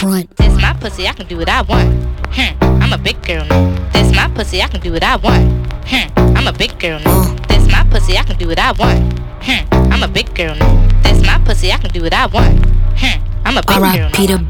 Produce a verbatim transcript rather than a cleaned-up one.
front. This my pussy, I can do what I want. Hmm, I'm a big girl now. This my pussy, I can do what I want. Hmm, I'm a big girl now. This my pussy, I can do what I want. Hmm, I'm a big girl now. This my pussy, I can do what I want. Hmm, I'm a big girl now. R I P to